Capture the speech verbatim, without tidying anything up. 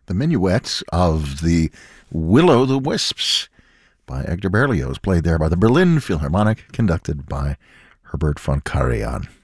the minuet of the Will-o'-the-Wisps by Edgar Berlioz, played there by the Berlin Philharmonic, conducted by Herbert von Karajan.